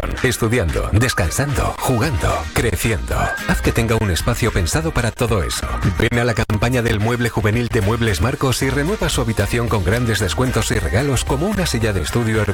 diversión, estudiando, descansando, jugando, creciendo. Haz que tenga un espacio pensado para todo eso. Ven a la campaña del mueble juvenil de Muebles Marcos y renueva su habitación con grandes descuentos y regalos como una silla de estudio